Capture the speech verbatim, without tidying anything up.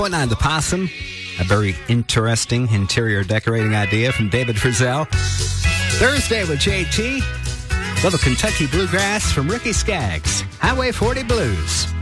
Nine the Possum, a very interesting interior decorating idea from David Frizzell. Thursday with J T, little Kentucky Bluegrass from Ricky Skaggs, Highway forty Blues.